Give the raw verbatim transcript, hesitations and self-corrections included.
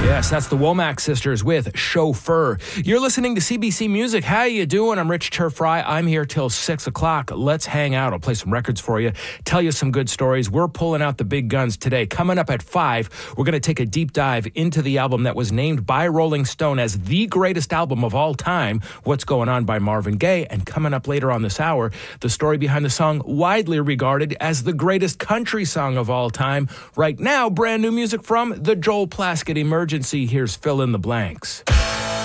Yes, that's the Womack Sisters with Chauffeur. You're listening to C B C Music. How you doing? I'm Rich Turfry. I'm here till six o'clock. Let's hang out. I'll play some records for you, tell you some good stories. We're pulling out the big guns today. Coming up at five, we're going to take a deep dive into the album that was named by Rolling Stone as the greatest album of all time, What's Going On by Marvin Gaye. And coming up later on this hour, the story behind the song widely regarded as the greatest country song of all time. Right now, brand new music from the Joel Plaskett Emergency. Here's Fill in the Blanks.